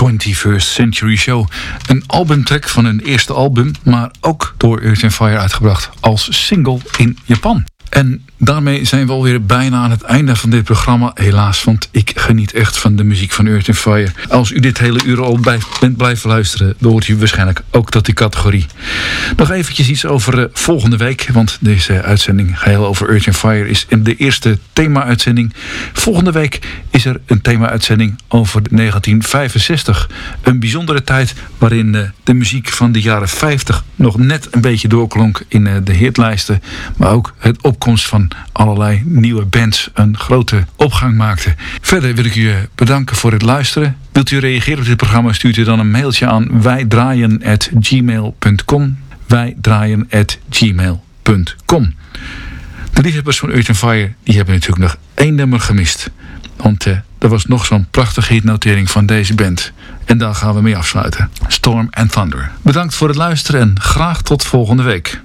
21st Century Show. Een albumtrack van hun eerste album, maar ook door Earth & Fire uitgebracht als single in Japan. En daarmee zijn we alweer bijna aan het einde van dit programma, helaas, want ik geniet echt van de muziek van Earth & Fire. Als u dit hele uur al bent blijven luisteren, dan hoort u waarschijnlijk ook tot die categorie. Nog eventjes iets over volgende week, want deze uitzending geheel over Earth & Fire is de eerste thema-uitzending. Volgende week is er een thema-uitzending over 1965. Een bijzondere tijd waarin de muziek van de jaren 50 nog net een beetje doorklonk in de hitlijsten, maar ook het opkomst van allerlei nieuwe bands een grote opgang maakte. Verder wil ik u bedanken voor het luisteren. Wilt u reageren op dit programma, stuurt u dan een mailtje aan wijdraaien@gmail.com. wijdraaien@gmail.com. De liefhebbers van Earth & Fire die hebben natuurlijk nog 1 nummer gemist. Want er was nog zo'n prachtige hitnotering van deze band. En daar gaan we mee afsluiten. Storm and Thunder. Bedankt voor het luisteren en graag tot volgende week.